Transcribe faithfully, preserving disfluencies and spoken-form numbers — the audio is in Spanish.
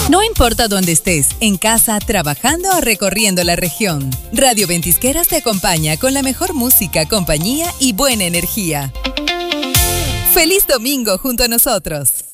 No importa dónde estés, en casa, trabajando o recorriendo la región, Radio Ventisqueras te acompaña con la mejor música, compañía y buena energía. ¡Feliz domingo junto a nosotros!